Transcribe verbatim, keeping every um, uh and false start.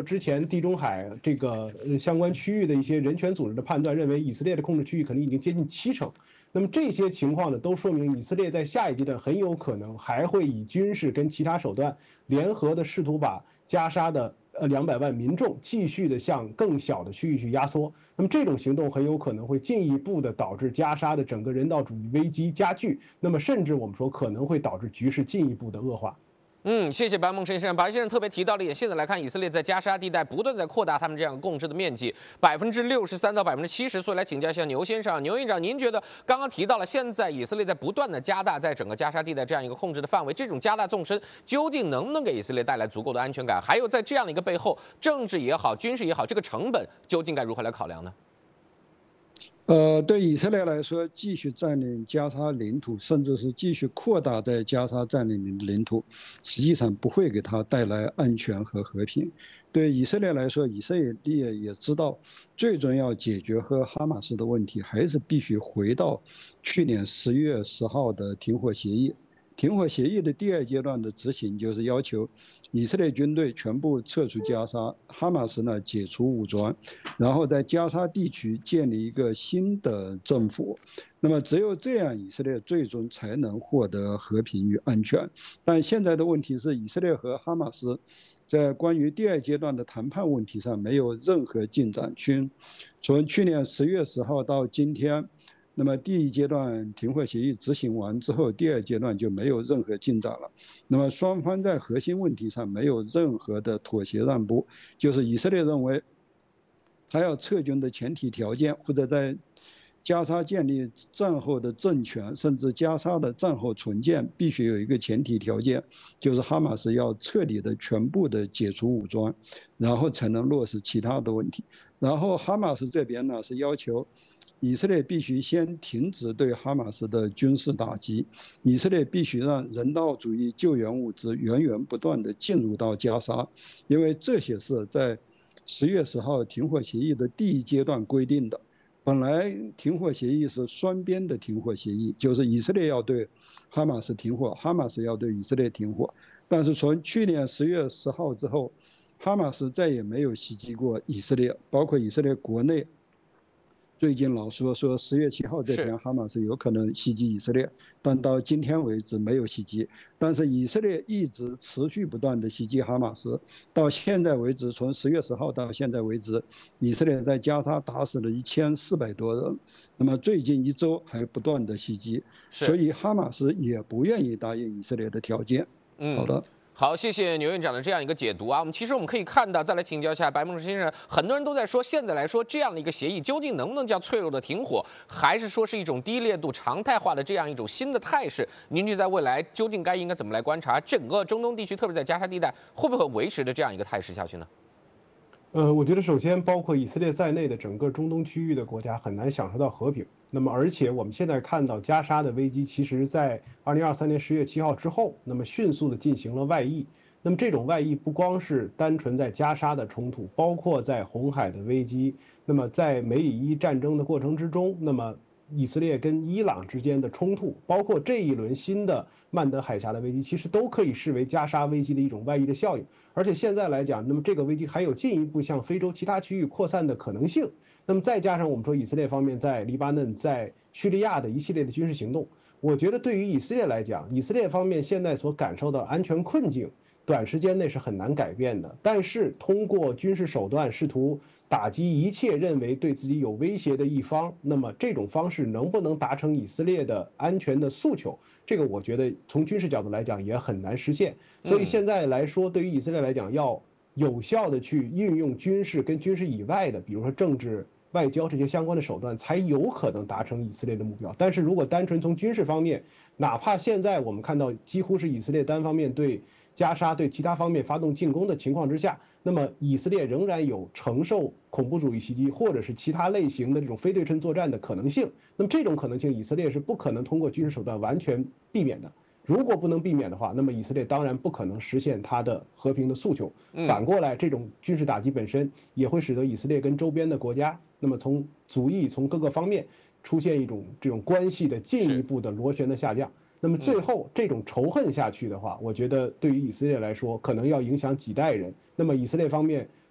说之前地中海这个相关区域的一些人权组织的判断，认为以色列的控制区域可能已经接近七成。那么这些情况呢，都说明以色列在下一阶段很有可能还会以军事跟其他手段联合的试图把加沙的呃两百万民众继续的向更小的区域去压缩。那么这种行动很有可能会进一步的导致加沙的整个人道主义危机加剧，那么甚至我们说可能会导致局势进一步的恶化。 嗯，谢谢白梦辰先生。白先生特别提到了一点，现在来看，以色列在加沙地带不断在扩大他们这样共治的面积，百分之六十三到百分之七十。所以来请教一下牛先生，牛院长，您觉得刚刚提到了，现在以色列在不断的加大在整个加沙地带这样一个控制的范围，这种加大纵深究竟能不能给以色列带来足够的安全感？还有在这样的一个背后，政治也好，军事也好，这个成本究竟该如何来考量呢？ 呃，对以色列来说，继续占领加沙领土，甚至是继续扩大在加沙占领的领土，实际上不会给他带来安全和和平。对以色列来说，以色列也知道，最终要解决和哈马斯的问题，还是必须回到去年十月十号的停火协议。停火协议的第二阶段的执行，就是要求以色列军队全部撤出加沙，哈马斯呢解除武装，然后在加沙地区建立一个新的政府。那么只有这样，以色列最终才能获得和平与安全。但现在的问题是，以色列和哈马斯在关于第二阶段的谈判问题上没有任何进展。去从去年十月十号到今天。那么第一阶段停火协议执行完之后，第二阶段就没有任何进展了。那么双方在核心问题上没有任何的妥协让步，就是以色列认为，他要撤军的前提条件，或者在加沙建立战后的政权，甚至加沙的战后重建，必须有一个前提条件，就是哈马斯要彻底的全部的解除武装，然后才能落实其他的问题。然后哈马斯这边呢是要求以色列必须先停止对哈马斯的军事打击，以色列必须让人道主义救援物资源源不断地进入到加沙，因为这些是在十月十号停火协议的第一阶段规定的。本来停火协议是双边的停火协议，就是以色列要对哈马斯停火，哈马斯要对以色列停火。但是从去年十月十号之后，哈马斯再也没有袭击过以色列，包括以色列国内最近老说说十月七号这天哈马斯有可能袭击以色列，但到今天为止没有袭击。但是以色列一直持续不断的袭击哈马斯，到现在为止，从十月十号到现在为止，以色列在加沙打死了一千四百多人。那么最近一周还不断的袭击，所以哈马斯也不愿意答应以色列的条件。 嗯， 好的。 好，谢谢牛院长的这样一个解读啊。我们其实我们可以看到，再来请教一下白梦辰先生，很多人都在说，现在来说这样的一个协议究竟能不能叫脆弱的停火，还是说是一种低烈度常态化的这样一种新的态势？您觉得在未来究竟该应该怎么来观察整个中东地区，特别在加沙地带，会不会维持着这样一个态势下去呢？ 呃，我觉得首先包括以色列在内的整个中东区域的国家很难享受到和平。那么，而且我们现在看到加沙的危机，其实在二零二三年十月七号之后，那么迅速的进行了外溢。那么这种外溢不光是单纯在加沙的冲突，包括在红海的危机。那么在美以伊战争的过程之中，那么以色列跟伊朗之间的冲突，包括这一轮新的曼德海峡的危机，其实都可以视为加沙危机的一种外溢的效应。而且现在来讲，那么这个危机还有进一步向非洲其他区域扩散的可能性。那么再加上我们说以色列方面在黎巴嫩、在叙利亚的一系列的军事行动，我觉得对于以色列来讲，以色列方面现在所感受到安全困境，短时间内是很难改变的。但是通过军事手段试图打击一切认为对自己有威胁的一方，那么这种方式能不能达成以色列的安全的诉求，这个我觉得从军事角度来讲也很难实现。所以现在来说，对于以色列来讲，要有效的去运用军事跟军事以外的，比如说政治、外交这些相关的手段，才有可能达成以色列的目标。但是如果单纯从军事方面，哪怕现在我们看到几乎是以色列单方面对加沙、对其他方面发动进攻的情况之下，那么以色列仍然有承受恐怖主义袭击或者是其他类型的这种非对称作战的可能性。那么这种可能性，以色列是不可能通过军事手段完全避免的。如果不能避免的话，那么以色列当然不可能实现它的和平的诉求。反过来，这种军事打击本身也会使得以色列跟周边的国家，那么从族裔、从各个方面出现一种这种关系的进一步的螺旋的下降。那么最后这种仇恨下去的话，我觉得对于以色列来说，可能要影响几代人。那么以色列方面